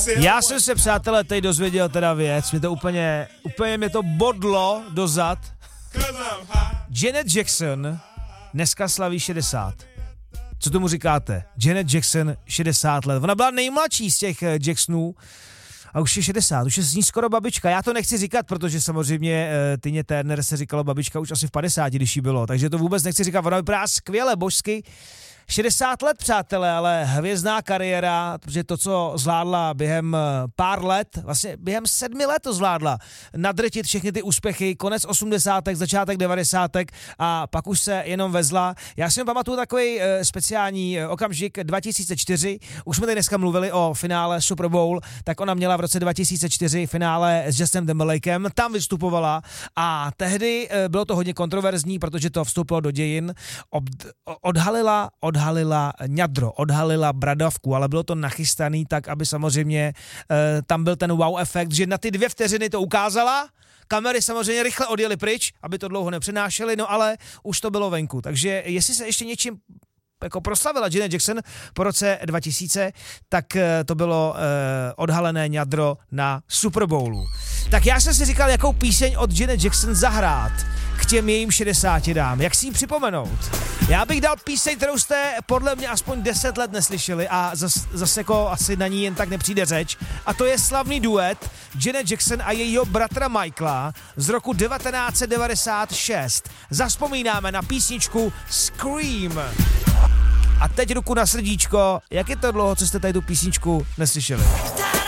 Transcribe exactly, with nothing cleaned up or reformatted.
Já jsem se, přátelé, teď dozvěděl teda věc, mě to úplně, úplně mě to bodlo dozad. Janet Jackson dneska slaví šedesát. Co tomu říkáte? Janet Jackson šedesát let. Ona byla nejmladší z těch Jacksonů a už je šedesát, už je z ní skoro babička. Já to nechci říkat, protože samozřejmě Tině Turner se říkalo babička už asi v padesáti, když jí bylo, takže to vůbec nechci říkat. Ona vypadá skvěle, božsky. šedesát let, přátelé, ale hvězdná kariéra, protože to, co zvládla během pár let, vlastně během sedmi let to zvládla, nadrtit všechny ty úspěchy, konec osmdesátek, začátek devadesátek a pak už se jenom vezla. Já si pamatuju takový e, speciální okamžik dva tisíce čtyři, už jsme tady dneska mluvili o finále Super Bowl, tak ona měla v roce dva tisíce čtyři finále s Justin Timberlakem, tam vystupovala a tehdy e, bylo to hodně kontroverzní, protože to vstoupilo do dějin, ob, odhalila, odhalila odhalila ňadro, odhalila bradavku, ale bylo to nachystaný tak, aby samozřejmě e, tam byl ten wow efekt, že na ty dvě vteřiny to ukázala, kamery samozřejmě rychle odjeli pryč, aby to dlouho nepřenášely, no ale už to bylo venku, takže jestli se ještě něčím jako proslavila Janet Jackson po roce dva tisíce, tak e, to bylo e, odhalené ňadro na Super Bowlu. Tak já jsem si říkal, jakou píseň od Janet Jackson zahrát k těm jejím šedesáti dám, jak si ji připomenout. Já bych dal píseň, kterou jste podle mě aspoň deset let neslyšeli a zase zas jako asi na ní jen tak nepřijde řeč. A to je slavný duet Janet Jackson a jejího bratra Michaela z roku devatenáct set devadesát šest. Zavzpomínáme na písničku Scream. A teď ruku na srdíčko, jak je to dlouho, co jste tady tu písničku neslyšeli?